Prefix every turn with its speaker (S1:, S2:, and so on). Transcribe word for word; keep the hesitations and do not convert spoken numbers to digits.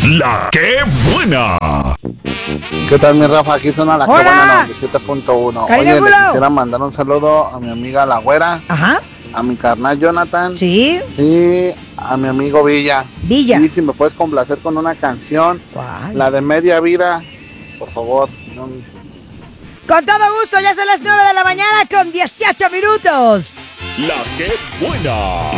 S1: La que buena.
S2: ¿Qué tal, mi Rafa? Aquí suena la que
S3: Hola.
S2: buena noventa y siete punto uno. Oye, le
S3: Cariño.
S2: quisiera mandar un saludo a mi amiga La Güera,
S3: Ajá.
S2: a mi carnal Jonathan
S3: Sí.
S2: y a mi amigo Villa.
S3: Villa.
S2: Y si me puedes complacer con una canción,
S3: ¿Cuál?
S2: la de Media Vida, por favor. No-
S3: Con todo gusto, ya son las nueve de la mañana con dieciocho minutos.
S1: La que buena.